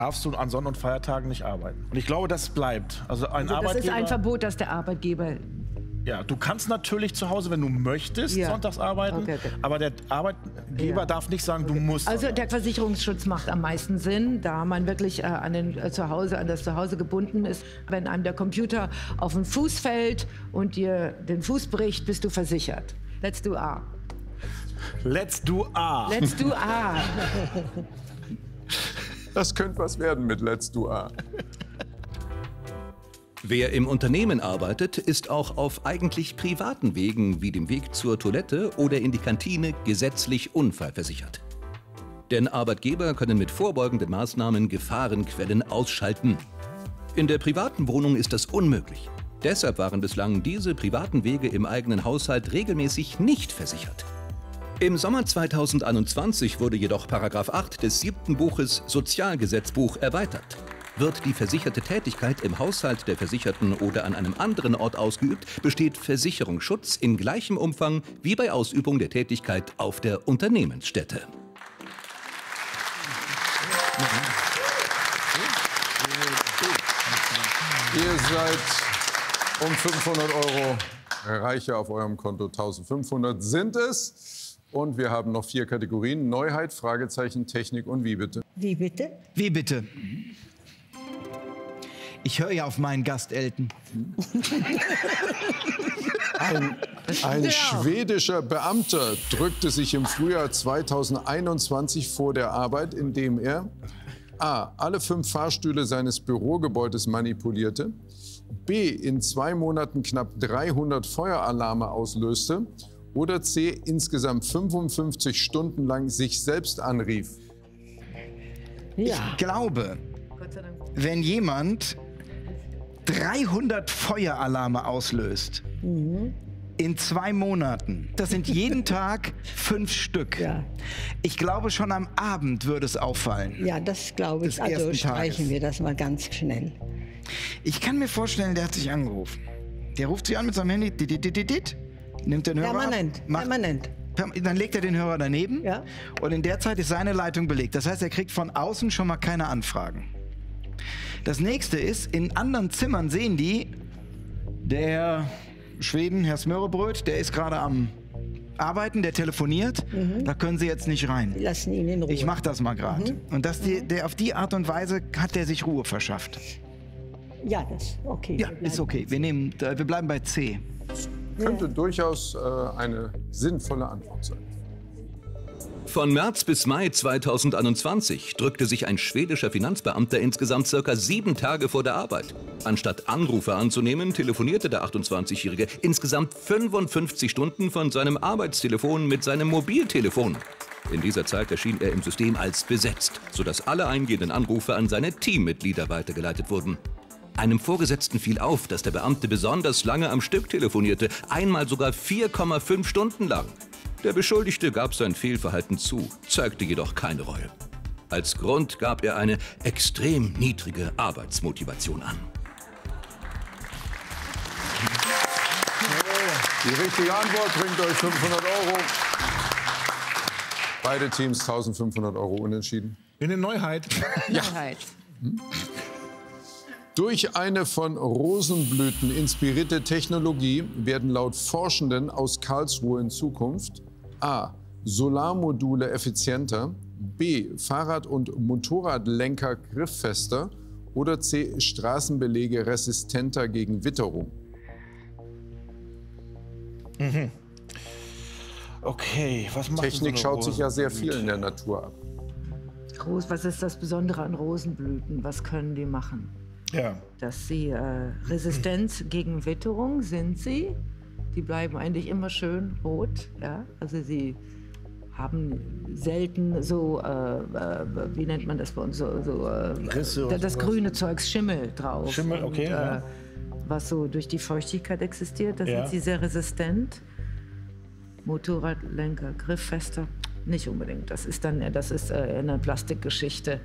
darfst du an Sonn- und Feiertagen nicht arbeiten. Und ich glaube, das bleibt. Also das ist ein Verbot, dass der Arbeitgeber... Ja, du kannst natürlich zu Hause, wenn du möchtest, sonntags arbeiten, aber der Arbeitgeber darf nicht sagen, du musst. Also der Versicherungsschutz macht am meisten Sinn, da man wirklich an das Zuhause gebunden ist. Wenn einem der Computer auf den Fuß fällt und dir den Fuß bricht, bist du versichert. Let's do A. Let's do A. Let's do A. Das könnte was werden mit Let's do A. Wer im Unternehmen arbeitet, ist auch auf eigentlich privaten Wegen wie dem Weg zur Toilette oder in die Kantine gesetzlich unfallversichert. Denn Arbeitgeber können mit vorbeugenden Maßnahmen Gefahrenquellen ausschalten. In der privaten Wohnung ist das unmöglich. Deshalb waren bislang diese privaten Wege im eigenen Haushalt regelmäßig nicht versichert. Im Sommer 2021 wurde jedoch § 8 des 7. Buches Sozialgesetzbuch erweitert. Wird die versicherte Tätigkeit im Haushalt der Versicherten oder an einem anderen Ort ausgeübt, besteht Versicherungsschutz in gleichem Umfang wie bei Ausübung der Tätigkeit auf der Unternehmensstätte. Ihr seid um 500 € reicher auf eurem Konto. 1500 sind es. Und wir haben noch 4 Kategorien. Neuheit, Fragezeichen, Technik und wie bitte? Wie bitte? Wie bitte? Ich höre ja auf meinen Gast, Elton. Ein schwedischer Beamter drückte sich im Frühjahr 2021 vor der Arbeit, indem er a. alle 5 Fahrstühle seines Bürogebäudes manipulierte, b. in 2 Monaten knapp 300 Feueralarme auslöste oder c. insgesamt 55 Stunden lang sich selbst anrief. Ich glaube, wenn jemand 300 Feueralarme auslöst, in 2 Monaten, das sind jeden Tag 5 Stück. Ja. Ich glaube, schon am Abend würde es auffallen. Ja, das glaube ich. Also streichen wir das mal ganz schnell. Ich kann mir vorstellen, der hat sich angerufen. Der ruft sie an mit seinem Handy, nimmt den Hörer Permanent, ab, permanent. Dann legt er den Hörer daneben, ja, und in der Zeit ist seine Leitung belegt. Das heißt, er kriegt von außen schon mal keine Anfragen. Das nächste ist, in anderen Zimmern sehen die, der Schweden, Herr Smørrebrød, der ist gerade am Arbeiten, der telefoniert, da können Sie jetzt nicht rein. Lassen ihn in Ruhe. Ich mache das mal gerade. Und der auf die Art und Weise hat der sich Ruhe verschafft. Ja, das ist okay. Ja, ist okay. Wir bleiben bei C. Könnte durchaus eine sinnvolle Antwort sein. Von März bis Mai 2021 drückte sich ein schwedischer Finanzbeamter insgesamt ca. 7 Tage vor der Arbeit. Anstatt Anrufe anzunehmen, telefonierte der 28-Jährige insgesamt 55 Stunden von seinem Arbeitstelefon mit seinem Mobiltelefon. In dieser Zeit erschien er im System als besetzt, sodass alle eingehenden Anrufe an seine Teammitglieder weitergeleitet wurden. Einem Vorgesetzten fiel auf, dass der Beamte besonders lange am Stück telefonierte, einmal sogar 4,5 Stunden lang. Der Beschuldigte gab sein Fehlverhalten zu, zeigte jedoch keine Reue. Als Grund gab er eine extrem niedrige Arbeitsmotivation an. Die richtige Antwort bringt euch 500 €. Beide Teams 1500 € unentschieden. In der Neuheit. Neuheit. Durch eine von Rosenblüten inspirierte Technologie werden laut Forschenden aus Karlsruhe in Zukunft a. Solarmodule effizienter, b. Fahrrad- und Motorradlenker grifffester oder c. Straßenbelege resistenter gegen Witterung. Okay, was macht Technik so schaut sich ja sehr Rosenblüte? viel in der Natur ab. Was ist das Besondere an Rosenblüten? Was können die machen? Ja. Dass sie resistent gegen Witterung sind sie. Die bleiben eigentlich immer schön rot. Ja? Also sie haben selten so, wie nennt man das bei uns, Risse oder das sowas. grüne Zeugs, Schimmel drauf. Schimmel, okay, ja. Was so durch die Feuchtigkeit existiert, da Ja. sind sie sehr resistent. Motorradlenker, grifffester, nicht unbedingt. Das ist eine Plastikgeschichte.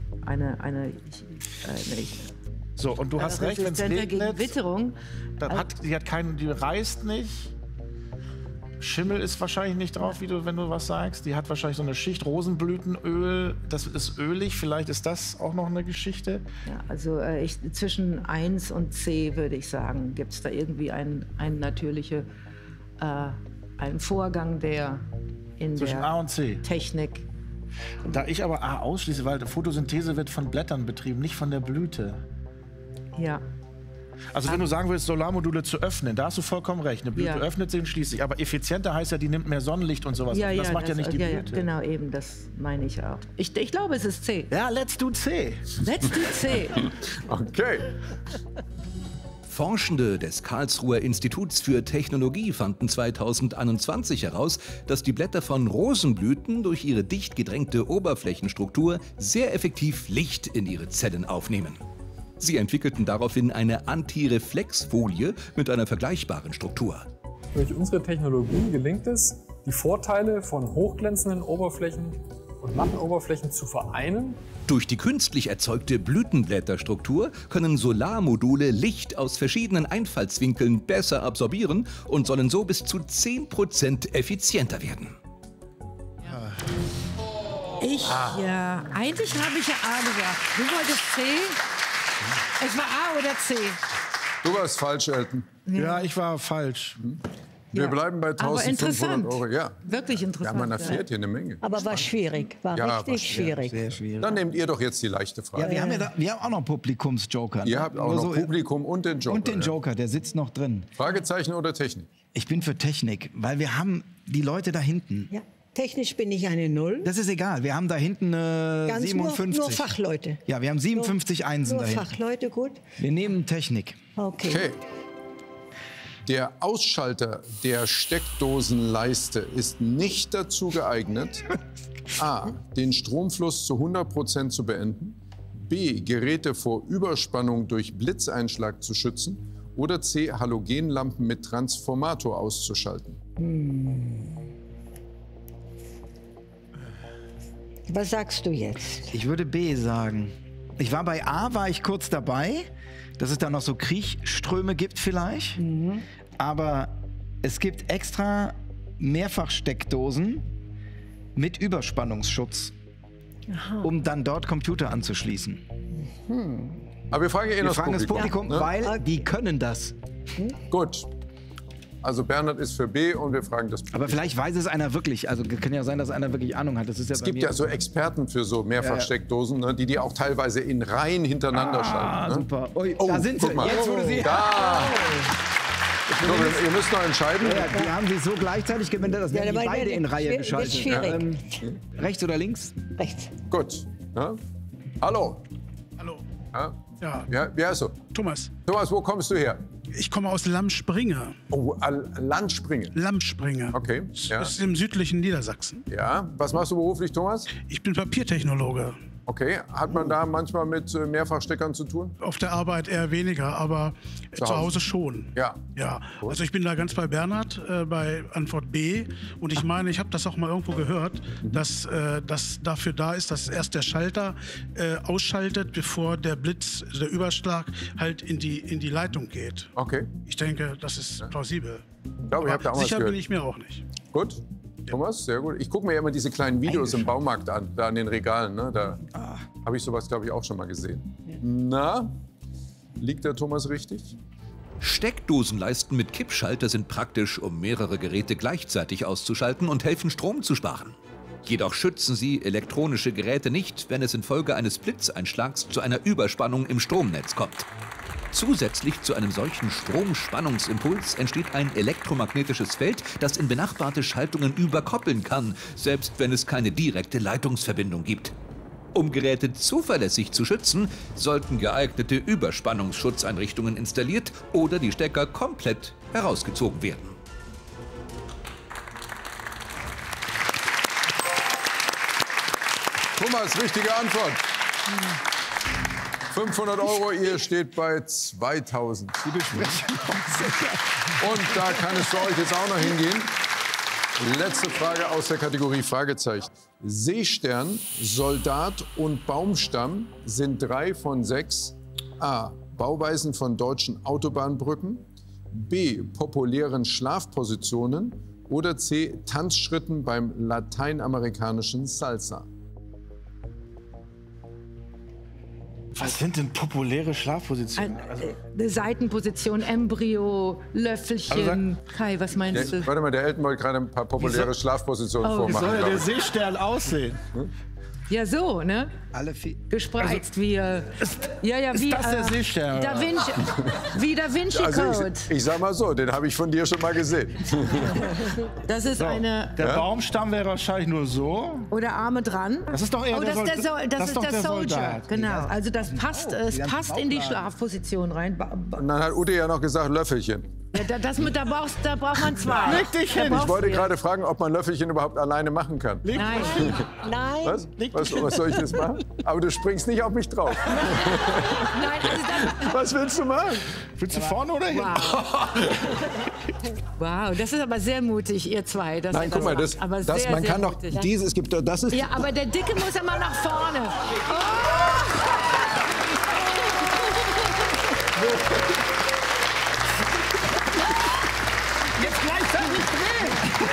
So, und du hast recht, wenn es resistenter gegen regnet, Witterung. die reißt nicht. Schimmel ist wahrscheinlich nicht drauf, wenn du was sagst. Die hat wahrscheinlich so eine Schicht Rosenblütenöl. Das ist ölig. Vielleicht ist das auch noch eine Geschichte. Ja, also zwischen 1 und C würde ich sagen, gibt es da irgendwie einen natürlichen Vorgang, der in zwischen der A und C. Technik. Da ich aber A ausschließe, weil Photosynthese wird von Blättern betrieben, nicht von der Blüte. Ja. Also wenn du sagen willst, Solarmodule zu öffnen, da hast du vollkommen recht. Eine Blüte öffnet sich und schließt sich. Aber effizienter heißt ja, die nimmt mehr Sonnenlicht und sowas. Das macht ja nicht die Blüte. Ja, genau, eben, das meine ich auch. Ich glaube, es ist C. Ja, let's do C. Let's do C. Okay. Forschende des Karlsruher Instituts für Technologie fanden 2021 heraus, dass die Blätter von Rosenblüten durch ihre dicht gedrängte Oberflächenstruktur sehr effektiv Licht in ihre Zellen aufnehmen. Sie entwickelten daraufhin eine Antireflexfolie mit einer vergleichbaren Struktur. Durch unsere Technologie gelingt es, die Vorteile von hochglänzenden Oberflächen und matten Oberflächen zu vereinen. Durch die künstlich erzeugte Blütenblätterstruktur können Solarmodule Licht aus verschiedenen Einfallswinkeln besser absorbieren und sollen so bis zu 10% effizienter werden. Ja, eigentlich habe ich ja A gesagt. Du wolltest C. Es war A oder C. Du warst falsch, Elton. Ja, ich war falsch. Wir bleiben bei 1.500 Euro. Ja. Wirklich interessant. Ja, man erfährt hier eine Menge. Aber war schwierig, war richtig schwierig. Sehr schwierig. Dann nehmt ihr doch jetzt die leichte Frage. Ja, wir haben auch noch Publikumsjoker. Ihr habt auch noch Publikum und den Joker. Und den Joker, der sitzt noch drin. Fragezeichen oder Technik? Ich bin für Technik, weil wir haben die Leute da hinten. Ja. Technisch bin ich eine 0. Das ist egal, wir haben da hinten 57. Nur Fachleute. Ja, wir haben 57 Einsen nur da hinten. Fachleute, gut. Wir nehmen Technik. Okay. Der Ausschalter der Steckdosenleiste ist nicht dazu geeignet, a. den Stromfluss zu 100% zu beenden, b. Geräte vor Überspannung durch Blitzeinschlag zu schützen oder c. Halogenlampen mit Transformator auszuschalten. Was sagst du jetzt? Ich würde B sagen. Bei A war ich kurz dabei, dass es da noch so Kriechströme gibt vielleicht. Aber es gibt extra Mehrfachsteckdosen mit Überspannungsschutz, um dann dort Computer anzuschließen. Aber wir fragen das Publikum, ne? Weil die können das. Gut. Also Bernhard ist für B und wir fragen das Publikum. Aber vielleicht weiß es einer wirklich. Also kann ja sein, dass einer wirklich Ahnung hat. Das ist ja es gibt ja so Experten für so Mehrfachsteckdosen, ne, die auch teilweise in Reihen hintereinander schalten. Ne? Super. Da sind sie. Mal. Jetzt wurde sie. Da. So, ihr müsst noch entscheiden. Ja, die haben sich so gleichzeitig gewendet, dass die beide in Reihe geschaltet. Ist schwierig. Rechts oder links? Rechts. Gut. Ja? Hallo. Hallo. Ja. Wie heißt du? Thomas. Thomas, wo kommst du her? Ich komme aus Lamspringe. Oh, Landspringe. Lamspringe. Okay. Ja. Das ist im südlichen Niedersachsen. Ja. Was machst du beruflich, Thomas? Ich bin Papiertechnologe. Okay. Hat man da manchmal mit Mehrfachsteckern zu tun? Auf der Arbeit eher weniger, aber zu Hause schon. Ja. Ja. Also ich bin da ganz bei Bernhard, bei Antwort B. Und ich meine, ich habe das auch mal irgendwo gehört, dass das dafür da ist, dass erst der Schalter ausschaltet, bevor der Blitz, der Überschlag halt in die Leitung geht. Okay. Ich denke, das ist plausibel. Ich glaube, ich habe da auch was sicher gehört. bin ich mir auch nicht. Gut. Thomas, sehr gut. Ich gucke mir ja immer diese kleinen Videos im Baumarkt an, da an den Regalen. Ne? Da habe ich sowas, glaube ich, auch schon mal gesehen. Na, liegt der Thomas richtig? Steckdosenleisten mit Kippschalter sind praktisch, um mehrere Geräte gleichzeitig auszuschalten und helfen, Strom zu sparen. Jedoch schützen sie elektronische Geräte nicht, wenn es infolge eines Blitzeinschlags zu einer Überspannung im Stromnetz kommt. Zusätzlich zu einem solchen Stromspannungsimpuls entsteht ein elektromagnetisches Feld, das in benachbarte Schaltungen überkoppeln kann, selbst wenn es keine direkte Leitungsverbindung gibt. Um Geräte zuverlässig zu schützen, sollten geeignete Überspannungsschutzeinrichtungen installiert oder die Stecker komplett herausgezogen werden. Thomas, richtige Antwort. 500 Euro, ihr steht bei 2000. Die Besprechung kommt sicher. Und da kann es für euch jetzt auch noch hingehen. Letzte Frage aus der Kategorie Fragezeichen. Seestern, Soldat und Baumstamm sind 3 von 6. A. Bauweisen von deutschen Autobahnbrücken. B. Populären Schlafpositionen. oder C. Tanzschritten beim lateinamerikanischen Salsa? Was sind denn populäre Schlafpositionen? Seitenposition, Embryo, Löffelchen. Kai, was meinst du? Warte mal, der Elton wollte gerade ein paar populäre Schlafpositionen vormachen. Wie soll der Seestern aussehen? Ja, so, ne? Alle vier. Gespreizt wie. Ja, wie. Ist das der Seestern? Da Vinci, wie Da Vinci Code. Ich sag mal so, den habe ich von dir schon mal gesehen. Das ist eine. Der Baumstamm wäre wahrscheinlich nur so. Oder Arme dran. Das ist doch eher das ist der Soldier. Soldat. Genau. Also das passt, es passt in die Schlafposition rein. Und dann hat Ute ja noch gesagt Löffelchen. Ja, da braucht man zwei. Leg dich hin. Ich wollte gerade fragen, ob man Löffelchen überhaupt alleine machen kann. Nein. Was? Was soll ich jetzt machen? Aber du springst nicht auf mich drauf. Nein, also was willst du machen? Willst du vorne oder hinten? Wow, das ist aber sehr mutig, ihr zwei. Nein, guck mal, man kann doch dieses, das ist. Ja, aber der Dicke muss immer nach vorne. Jetzt gleichzeitig drehen!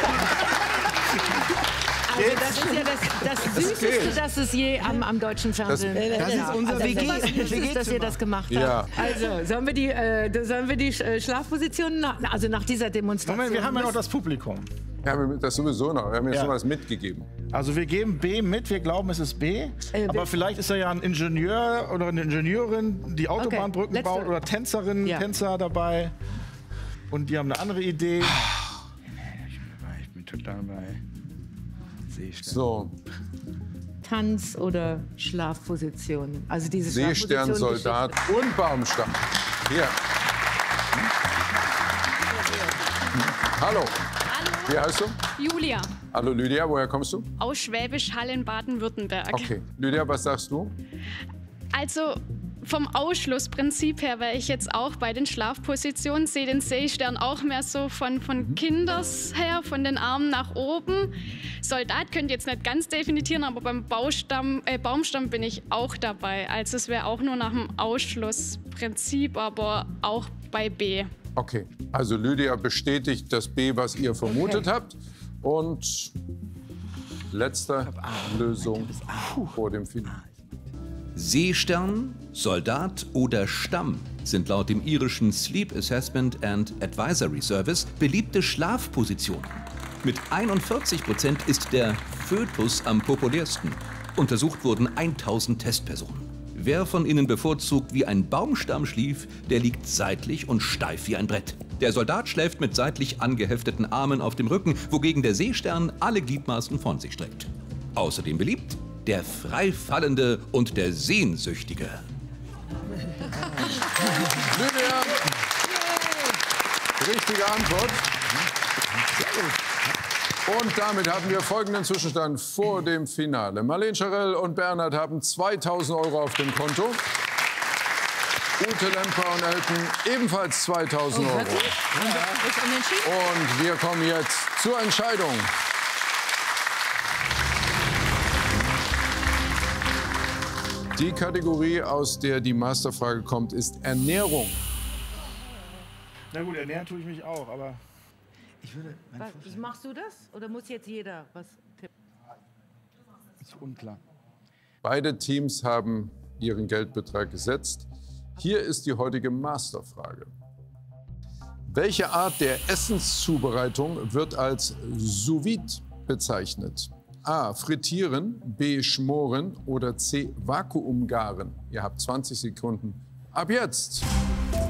Also das ist ja das Süßeste, das es je am deutschen Fernsehen Das ist unser WG. dass ihr das gemacht habt. Ja. Also, sollen wir die Schlafposition nach dieser Demonstration? Moment, wir haben ja noch das Publikum. Ja, das sowieso noch. Wir haben jetzt noch was mitgegeben. Also wir geben B mit, wir glauben, es ist B. Aber vielleicht ist er ja ein Ingenieur oder eine Ingenieurin, die Autobahnbrücken baut oder Tänzerin, Tänzer dabei. Und die haben eine andere Idee. Ich bin total bei Seestern. So. Tanz- oder Schlafposition. Also diese Seestern, Soldat und Baumstamm. Hier. Hallo. Wie heißt du? Julia. Hallo Lydia, woher kommst du? Aus Schwäbisch Hall in Baden-Württemberg. Okay. Lydia, was sagst du? Also vom Ausschlussprinzip her wäre ich jetzt auch bei den Schlafpositionen, sehe den Seestern auch mehr so von Kinders her, von den Armen nach oben. Soldat könnt ihr jetzt nicht ganz definieren, aber beim Baumstamm bin ich auch dabei. Also es wäre auch nur nach dem Ausschlussprinzip, aber auch bei B. Okay, also Lydia bestätigt das B, was ihr vermutet habt. Und letzte Lösung vor dem Finale. Seestern, Soldat oder Stamm sind laut dem irischen Sleep Assessment and Advisory Service beliebte Schlafpositionen. Mit 41% ist der Fötus am populärsten. Untersucht wurden 1000 Testpersonen. Wer von ihnen bevorzugt wie ein Baumstamm schlief, der liegt seitlich und steif wie ein Brett. Der Soldat schläft mit seitlich angehefteten Armen auf dem Rücken, wogegen der Seestern alle Gliedmaßen von sich streckt. Außerdem beliebt der Freifallende und der Sehnsüchtige. Lydia, richtige Antwort. Und damit haben wir folgenden Zwischenstand vor dem Finale. Marlene Scharell und Bernhard haben 2.000 € auf dem Konto. Ute Lemper und Elton ebenfalls 2.000 €. Und wir kommen jetzt zur Entscheidung. Die Kategorie, aus der die Masterfrage kommt, ist Ernährung. Na gut, ernähren tue ich mich auch, aber... Machst du das? Oder muss jetzt jeder was tippen? Ist unklar. Beide Teams haben ihren Geldbetrag gesetzt. Hier ist die heutige Masterfrage. Welche Art der Essenszubereitung wird als Sous Vide bezeichnet? A. Frittieren, B. Schmoren oder C. Vakuumgaren. Ihr habt 20 Sekunden. Ab jetzt!